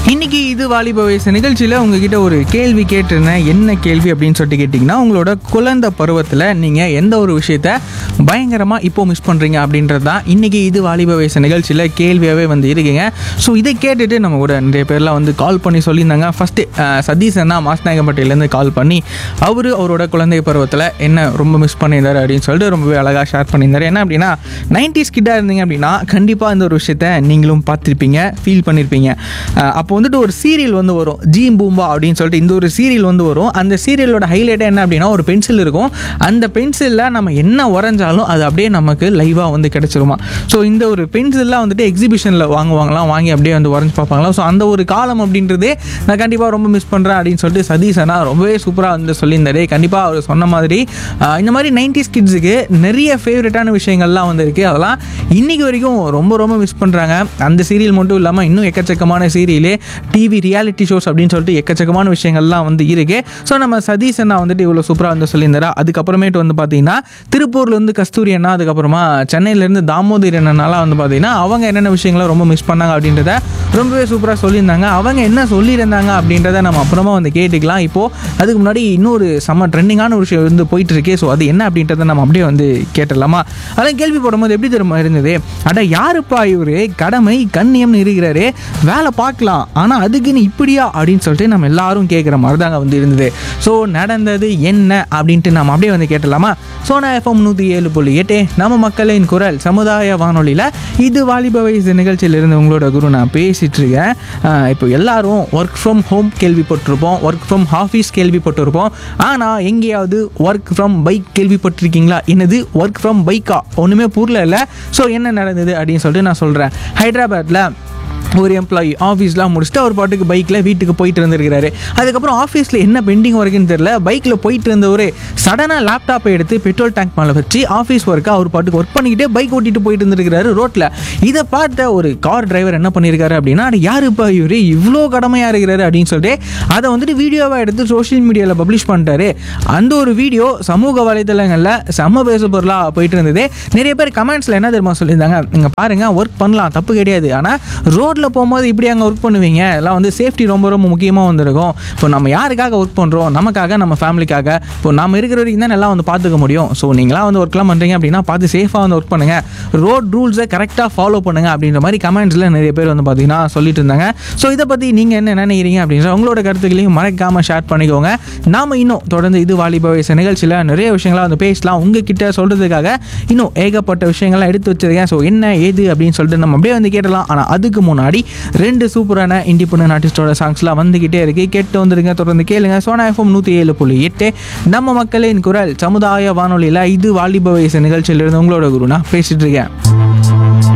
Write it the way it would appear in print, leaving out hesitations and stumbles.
இன்னைக்கு இது வாலிப வயசு நிகழ்ச்சியில் உங்ககிட்ட ஒரு கேள்வி கேட்டிருந்தேன். என்ன கேள்வி அப்படின்னு சொல்லிட்டு கேட்டிங்கன்னா, உங்களோட குழந்தை பருவத்தில் நீங்கள் எந்த ஒரு விஷயத்த பயங்கரமாக இப்போ மிஸ் பண்ணுறீங்க அப்படின்றது தான் இன்றைக்கி இது வாலிப வயசு நிகழ்ச்சியில் கேள்வியாகவே வந்து இருக்குங்க. ஸோ இதை கேட்டுட்டு நம்ம கூட நிறைய பேர்லாம் வந்து கால் பண்ணி சொல்லியிருந்தாங்க. ஃபஸ்ட்டு சதீஷ் அண்ணா மாஸ்நாயகம்பட்டியிலேருந்து கால் பண்ணி அவரோட குழந்தை பருவத்தில் என்ன ரொம்ப மிஸ் பண்ணியிருந்தார் அப்படின்னு சொல்லிட்டு ரொம்பவே அழகாக ஷேர் பண்ணியிருந்தார். என்ன அப்படின்னா, 90s கிட்டாக இருந்தீங்க அப்படின்னா கண்டிப்பாக இந்த ஒரு விஷயத்த நீங்களும் பார்த்துருப்பீங்க, ஃபீல் பண்ணியிருப்பீங்க. அப்போ வந்துட்டு ஒரு சீரியல் வந்து வரும், ஜீம் பூம்பா அப்படின்னு சொல்லிட்டு இந்த ஒரு சீரியல் வந்து வரும். அந்த சீரியலோட ஹைலைட்டாக என்ன அப்படின்னா, ஒரு பென்சில் இருக்கும். அந்த பென்சிலில் நம்ம என்ன வரைஞ்சாலும் அது அப்படியே நமக்கு லைவாக வந்து கிடச்சிருமா. ஸோ இந்த ஒரு பென்சில்லாம் வந்துட்டு எக்ஸிபிஷனில் வாங்குவாங்களாம், வாங்கி அப்படியே வந்து வரைஞ்சி பார்ப்பாங்களாம். ஸோ அந்த ஒரு காலம் அப்படின்றதே நான் கண்டிப்பாக ரொம்ப மிஸ் பண்ணுறேன் அப்படின்னு சொல்லிட்டு சதீஷ் அண்ணா ரொம்பவே சூப்பராக வந்து சொல்லியிருந்தாரு. கண்டிப்பாக அவர் சொன்ன மாதிரி இந்த மாதிரி 90s கிட்ஸுக்கு நிறைய ஃபேவரட்டான விஷயங்கள்லாம் வந்து இருக்குது. அதெல்லாம் இன்றைக்கி வரைக்கும் ரொம்ப ரொம்ப மிஸ் பண்ணுறாங்க. அந்த சீரியல் மட்டும் இல்லாமல் இன்னும் எக்கச்சக்கமான சீரியலே, டிவி ரியாலிட்டி ஷோஸ் அப்படின்னு சொல்லிட்டு எக்கச்சக்கமான விஷயங்கள்லாம் வந்து இருக்குது. ஸோ நம்ம சதீஷ் அண்ணா வந்துட்டு இவ்வளோ சூப்பராக வந்து சொல்லியிருந்தாரா. அதுக்கப்புறமேட்டு வந்து பார்த்தீங்கன்னா, திருப்பூர்லேருந்து கஸ்தூரி அண்ணா, அதுக்கப்புறமா சென்னையிலேருந்து தாமோதரி அண்ணனாலாம் வந்து பார்த்தீங்கன்னா அவங்க என்னென்ன விஷயங்களை ரொம்ப மிஸ் பண்ணாங்க அப்படின்றத ரொம்பவே சூப்பராக சொல்லியிருந்தாங்க. அவங்க என்ன சொல்லியிருந்தாங்க அப்படின்றத நம்ம அப்புறமா வந்து கேட்டுக்கலாம். இப்போது அதுக்கு முன்னாடி இன்னொரு செம்ம ட்ரெண்டிங்கான ஒரு விஷயம் வந்து போயிட்டுருக்கு. ஸோ அது என்ன அப்படின்றத நம்ம அப்படியே வந்து கேட்டுடலாமா. அதெல்லாம் கேள்வி போடும்போது எப்படி தெரியுமா இருந்தது, அட யாருப்பா இவர், கடமை கண்ணியம்னு இருக்கிறாரு, வேலை பார்க்கலாம் ஆனால் அதுக்குன்னு இப்படியா அப்படின்னு சொல்லிட்டு நம்ம எல்லாரும் கேட்குற மாதிரி தாங்க வந்து இருந்தது. ஸோ நடந்தது என்ன அப்படின்ட்டு நம்ம அப்படியே வந்து கேட்டலாமா. சோனா FM 107.8 நம்ம மக்களின் குரல் சமுதாய வானொலியில் இது வாலிப வயசு நிகழ்ச்சியிலிருந்து உங்களோட குரு நான் பேசிகிட்டு இருக்கேன். இப்போ எல்லாரும் ஒர்க் ஃப்ரம் ஹோம் கேள்விப்பட்டிருப்போம், ஒர்க் ஃப்ரம் ஆஃபீஸ் கேள்விப்பட்டிருப்போம். ஆனால் எங்கேயாவது ஒர்க் ஃப்ரம் பைக் கேள்விப்பட்டிருக்கீங்களா? என்னது ஒர்க் ஃப்ரம் பைக்கா? ஒன்றுமே புரியல இல்லை. ஸோ என்ன நடந்தது அப்படின்னு சொல்லிட்டு நான் சொல்கிறேன். ஹைதராபாத்தில் ஒரு எம்ப்ளாயி ஆஃபீஸ்லாம் முடிச்சுட்டு அவர் பாட்டுக்கு பைக்கில் வீட்டுக்கு போயிட்டு இருந்திருக்கிறாரு. அதுக்கப்புறம் ஆஃபீஸில் என்ன பெண்டிங் ஒர்க்குன்னு தெரியல, பைக்கில் போயிட்டு இருந்தவர் சடனாக லேப்டாப்பை எடுத்து பெட்ரோல் டேங்க் மேலே வச்சு ஆஃபீஸ் ஒர்க்கை அவர் பாட்டுக்கு ஒர்க் பண்ணிக்கிட்டே பைக் ஓட்டிட்டு போயிட்டு இருந்திருக்கிறாரு ரோட்டில். இதை பார்த்த ஒரு கார் டிரைவர் என்ன பண்ணியிருக்காரு அப்படின்னா, யாருப்பா இவர் இவ்வளோ கடமையாக இருக்கிறாரு அப்படின்னு சொல்லிட்டு அதை வந்துட்டு வீடியோவாக எடுத்து சோஷியல் மீடியாவில் பப்ளிஷ் பண்ணிட்டாரு. அந்த ஒரு வீடியோ சமூக வலைதளங்களில் செம்ம பேச பொருளாக போயிட்டு இருந்தது. நிறைய பேர் கமெண்ட்ஸில் என்ன தெரியுமா சொல்லியிருந்தாங்க, இங்கே பாருங்கள் ஒர்க் பண்ணலாம் தப்பு கிடையாது, ஆனால் ரோட்டில் போகும்போது இப்படி அங்கே ஒர்க் பண்ணுவீங்க, எல்லாம் வந்து சேஃப்டி ரொம்ப ரொம்ப முக்கியமாக வந்திருக்கும். இப்போ நம்ம யாருக்காக ஒர்க் பண்ணுறோம், நமக்காக, நம்ம ஃபேமிலிக்காக. இப்போ நம்ம இருக்கிற வரைக்கும் தான் எல்லாம் வந்து பார்த்துக்க முடியும். ஸோ நீங்களாம் வந்து ஒர்க்லாம் பண்ணுறீங்க அப்படின்னா பார்த்து சேஃபாக வந்து ஒர்க் பண்ணுங்கள், ரோட் ரூல்ஸை கரெக்டாக ஃபாலோ பண்ணுங்கள் அப்படின்ற மாதிரி கமெண்ட்ஸில் நிறைய பேர் வந்து பார்த்தீங்கன்னா சொல்லிட்டு இருந்தாங்க. ஸோ இதை பற்றி நீங்கள் என்ன நினைக்கிறீங்க அப்படின்ற உங்களோட கருத்துக்களையும் மறக்காமல் ஷேர் பண்ணிக்கோங்க. நாம் இன்னும் தொடர்ந்து இது வாலிப வயசு நிகழ்ச்சியில் நிறைய விஷயங்களாக வந்து பேசலாம். உங்ககிட்ட சொல்கிறதுக்காக இன்னும் ஏகப்பட்ட விஷயங்கள்லாம் எடுத்து வச்சிருக்கேன். ஸோ என்ன ஏது அப்படின்னு சொல்லிட்டு நம்ம அப்படியே வந்து கேட்டலாம். ஆனால் அதுக்கு முன்னாடி 2 சூப்பரான இண்டிபெண்டன்ட் ஆர்டிஸ்டோட சாங்ஸ்லாம் வந்துகிட்டே இருக்கு, கேட்டு வந்துருங்க, தொடர்ந்து கேளுங்க. சோனா FM 107.8 நம்ம மக்களின் குரல் சமுதாய வானொலியில் இது வாலிப வயசு நிகழ்ச்சியிலிருந்து உங்களோட குரு நான் பேசிட்டு இருக்கேன்.